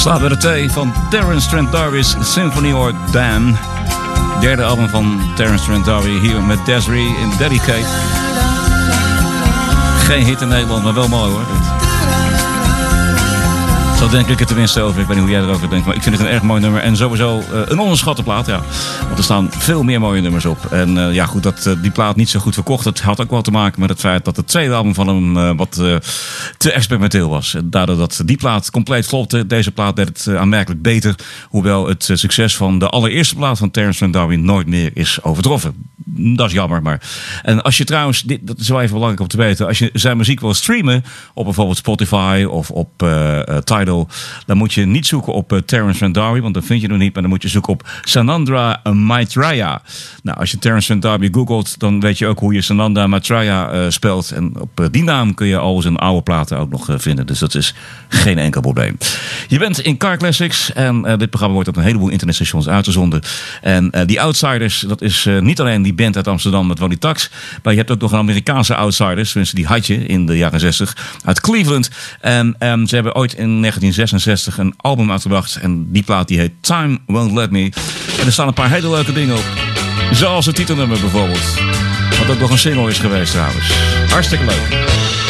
Slaap bij de T van Terence Trent D'Arby's Symphony or Damn. Derde album van Terence Trent D'Arby hier met Desiree in Dedicate. Geen hit in Nederland, maar wel mooi hoor. Zo denk ik het tenminste over. Ik weet niet hoe jij erover denkt, maar ik vind het een erg mooi nummer. En sowieso een onderschatte plaat, ja. Want er staan veel meer mooie nummers op. En ja goed, dat die plaat niet zo goed verkocht. Dat had ook wel te maken met het feit dat het tweede album van hem wat te experimenteel was. En daardoor dat die plaat compleet flopte. Deze plaat deed het aanmerkelijk beter. Hoewel het succes van de allereerste plaat van Terence Trent D'Arby nooit meer is overtroffen. Dat is jammer, maar... En als je trouwens, dat is wel even belangrijk om te weten... als je zijn muziek wil streamen op bijvoorbeeld Spotify of op Tidal... dan moet je niet zoeken op Terence Trent D'Arby, want dan vind je hem niet... maar dan moet je zoeken op Sananda Maitreya. Nou, als je Terence Trent D'Arby googelt... dan weet je ook hoe je Sananda Maitreya spelt. En op die naam kun je al zijn oude platen ook nog vinden. Dus dat is geen enkel probleem. Je bent in Car Classics en dit programma wordt op een heleboel internetstations uitgezonden. En die Outsiders, dat is niet alleen die band uit Amsterdam met Wally Tax, maar je hebt ook nog een Amerikaanse Outsiders, tenminste die had je in de jaren 60, uit Cleveland. En ze hebben ooit in 1966 een album uitgebracht en die plaat die heet Time Won't Let Me. En er staan een paar hele leuke dingen op, zoals het titelnummer bijvoorbeeld, wat ook nog een single is geweest trouwens. Hartstikke leuk.